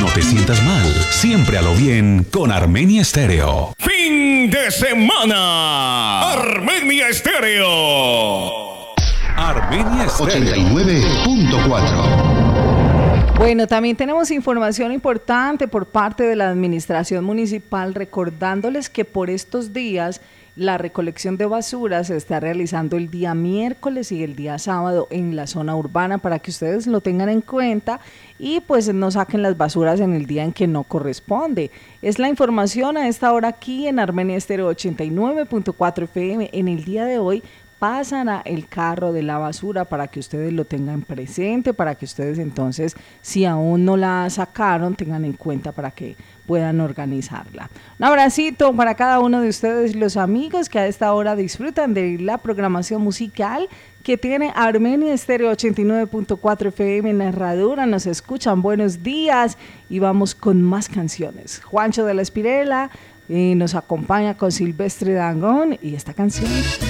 te sientas mal. Siempre a lo bien con Armenia Estéreo. Fin de semana. Armenia Estéreo. Armenia Estéreo 89.4. Bueno, también tenemos información importante por parte de la administración municipal, recordándoles que por estos días la recolección de basura se está realizando el día miércoles y el día sábado en la zona urbana, para que ustedes lo tengan en cuenta y pues no saquen las basuras en el día en que no corresponde. Es la información a esta hora aquí en Armenia Estéreo 89.4 FM. En el día de hoy pasan el carro de la basura para que ustedes lo tengan presente, para que ustedes entonces, si aún no la sacaron, tengan en cuenta para que puedan organizarla. Un abracito para cada uno de ustedes, los amigos que a esta hora disfrutan de la programación musical que tiene Armenia Estéreo 89.4 FM en la Herradura. Nos escuchan, buenos días, y vamos con más canciones. Juancho de la Espirela nos acompaña con Silvestre Dangond y esta canción.